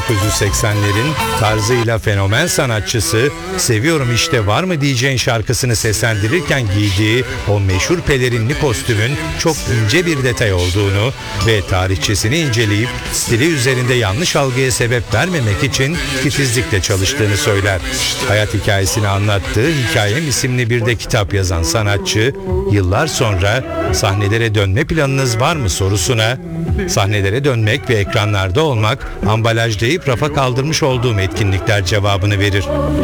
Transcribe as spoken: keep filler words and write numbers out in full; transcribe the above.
dokuz yüz seksenlerin tarzıyla fenomen sanatçısı "Seviyorum işte var mı diyeceğin" şarkısını seslendirirken giydiği o meşhur pelerinli kostümün çok ince bir detay olduğunu ve tarihçesini inceleyip stili üzerinde yanlış algıya sebep vermemek için titizlikle çalıştığını söyler. Hayat hikayesini anlattığı Hikayem isimli bir de kitap yazan sanatçı, yıllar sonra sahnelere dönme planınız var mı sorusuna, sahnelere dönmek ve ekranlarda olmak ambalajlayıp rafa kaldırmış olduğum etkinlikler cevabını verir.